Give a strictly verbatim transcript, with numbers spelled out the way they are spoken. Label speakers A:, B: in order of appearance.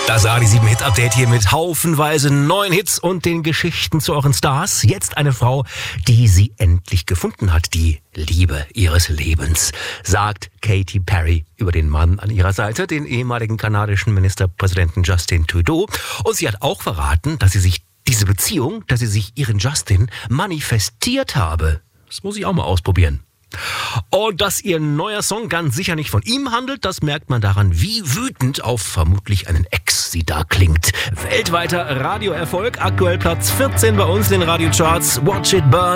A: Das A R D sieben Hit Update hier mit haufenweise neuen Hits und den Geschichten zu euren Stars. Jetzt eine Frau, die sie endlich gefunden hat, die Liebe ihres Lebens, sagt Katy Perry über den Mann an ihrer Seite, den ehemaligen kanadischen Ministerpräsidenten Justin Trudeau. Und sie hat auch verraten, dass sie sich diese Beziehung, dass sie sich ihren Justin manifestiert habe. Das muss ich auch mal ausprobieren. Und dass ihr neuer Song ganz sicher nicht von ihm handelt, das merkt man daran, wie wütend auf vermutlich einen Ex sie da klingt. Weltweiter Radioerfolg, aktuell Platz vierzehn bei uns in den Radiocharts. Watch It Burn.